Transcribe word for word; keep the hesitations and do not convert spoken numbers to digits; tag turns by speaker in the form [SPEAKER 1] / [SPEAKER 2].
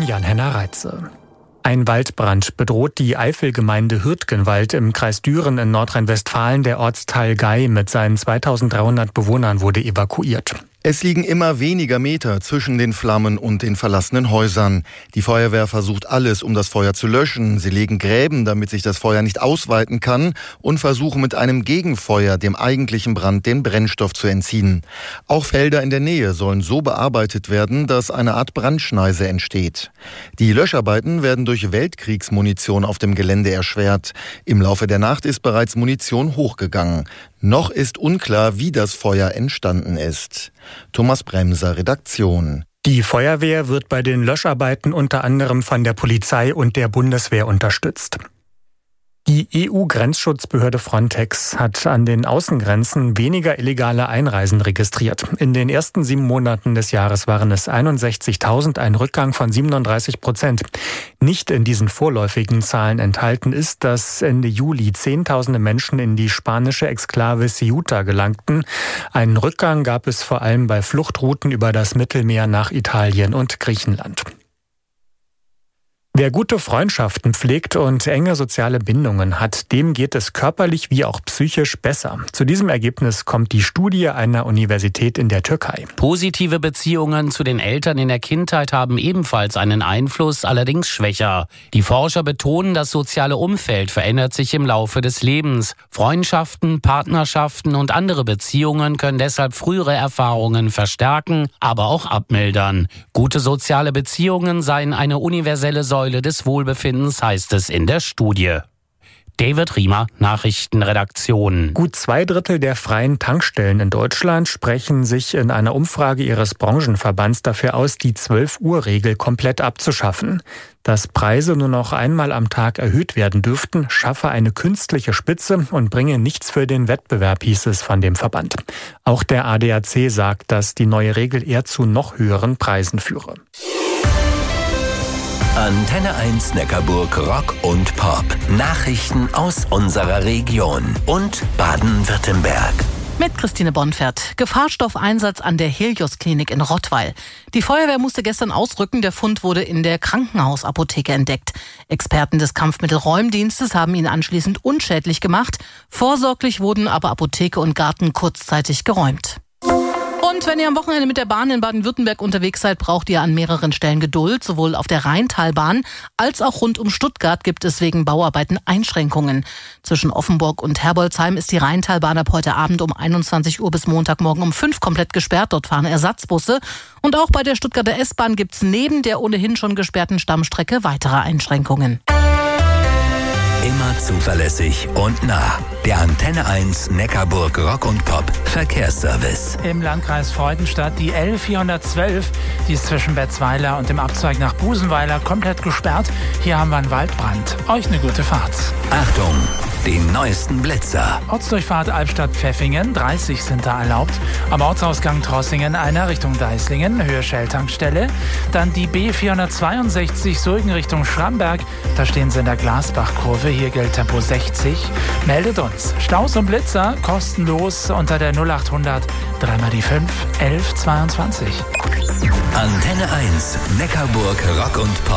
[SPEAKER 1] Jan-Henner Reitze. Ein Waldbrand bedroht die Eifelgemeinde Hürtgenwald im Kreis Düren in Nordrhein-Westfalen. Der Ortsteil Gei mit seinen zweitausenddreihundert Bewohnern wurde evakuiert.
[SPEAKER 2] Es liegen immer weniger Meter zwischen den Flammen und den verlassenen Häusern. Die Feuerwehr versucht alles, um das Feuer zu löschen. Sie legen Gräben, damit sich das Feuer nicht ausweiten kann, und versuchen mit einem Gegenfeuer dem eigentlichen Brand den Brennstoff zu entziehen. Auch Felder in der Nähe sollen so bearbeitet werden, dass eine Art Brandschneise entsteht. Die Löscharbeiten werden durch Weltkriegsmunition auf dem Gelände erschwert. Im Laufe der Nacht ist bereits Munition hochgegangen. Noch ist unklar, wie das Feuer entstanden ist. Thomas Bremser, Redaktion.
[SPEAKER 1] Die Feuerwehr wird bei den Löscharbeiten unter anderem von der Polizei und der Bundeswehr unterstützt. Die E U-Grenzschutzbehörde Frontex hat an den Außengrenzen weniger illegale Einreisen registriert. In den ersten sieben Monaten des Jahres waren es einundsechzigtausend, ein Rückgang von siebenunddreißig Prozent. Nicht in diesen vorläufigen Zahlen enthalten ist, dass Ende Juli Zehntausende Menschen in die spanische Exklave Ceuta gelangten. Einen Rückgang gab es vor allem bei Fluchtrouten über das Mittelmeer nach Italien und Griechenland. Wer gute Freundschaften pflegt und enge soziale Bindungen hat, dem geht es körperlich wie auch psychisch besser. Zu diesem Ergebnis kommt die Studie einer Universität in der Türkei.
[SPEAKER 3] Positive Beziehungen zu den Eltern in der Kindheit haben ebenfalls einen Einfluss, allerdings schwächer. Die Forscher betonen, das soziale Umfeld verändert sich im Laufe des Lebens. Freundschaften, Partnerschaften und andere Beziehungen können deshalb frühere Erfahrungen verstärken, aber auch abmildern. Gute soziale Beziehungen seien eine universelle Säule des Wohlbefindens, heißt es in der Studie. David Riemer, Nachrichtenredaktion.
[SPEAKER 1] Gut zwei Drittel der freien Tankstellen in Deutschland sprechen sich in einer Umfrage ihres Branchenverbands dafür aus, die zwölf-Uhr-Regel komplett abzuschaffen. Dass Preise nur noch einmal am Tag erhöht werden dürften, schaffe eine künstliche Spitze und bringe nichts für den Wettbewerb, hieß es von dem Verband. Auch der A D A C sagt, dass die neue Regel eher zu noch höheren Preisen führe.
[SPEAKER 4] Antenne eins Neckarburg Rock und Pop. Nachrichten aus unserer Region und Baden-Württemberg.
[SPEAKER 5] Mit Christine Bonfert. Gefahrstoffeinsatz an der Helios-Klinik in Rottweil. Die Feuerwehr musste gestern ausrücken. Der Fund wurde in der Krankenhausapotheke entdeckt. Experten des Kampfmittelräumdienstes haben ihn anschließend unschädlich gemacht. Vorsorglich wurden aber Apotheke und Garten kurzzeitig geräumt. Und wenn ihr am Wochenende mit der Bahn in Baden-Württemberg unterwegs seid, braucht ihr an mehreren Stellen Geduld. Sowohl auf der Rheintalbahn als auch rund um Stuttgart gibt es wegen Bauarbeiten Einschränkungen. Zwischen Offenburg und Herbolzheim ist die Rheintalbahn ab heute Abend um einundzwanzig Uhr bis Montagmorgen um fünf komplett gesperrt. Dort fahren Ersatzbusse. Und auch bei der Stuttgarter S-Bahn gibt es neben der ohnehin schon gesperrten Stammstrecke weitere Einschränkungen.
[SPEAKER 4] Immer zuverlässig und nah. Der Antenne eins Neckarburg Rock und Pop Verkehrsservice.
[SPEAKER 6] Im Landkreis Freudenstadt die L vierhundertzwölf, die ist zwischen Betzweiler und dem Abzweig nach Busenweiler komplett gesperrt. Hier haben wir einen Waldbrand. Euch eine gute Fahrt.
[SPEAKER 4] Achtung, den neuesten Blitzer.
[SPEAKER 6] Ortsdurchfahrt Albstadt-Pfeffingen, dreißig sind da erlaubt. Am Ortsausgang Trossingen einer Richtung Deislingen, Höhe Shell-Tankstelle. Dann die B vierhundertzweiundsechzig Sulgen Richtung Schramberg. Da stehen sie in der Glasbachkurve. Hier gilt Tempo sechzig. Meldet uns. Staus und Blitzer kostenlos unter der null achthundert drei mal die fünf elf zweiundzwanzig.
[SPEAKER 4] Antenne eins Neckarburg Rock und Pop.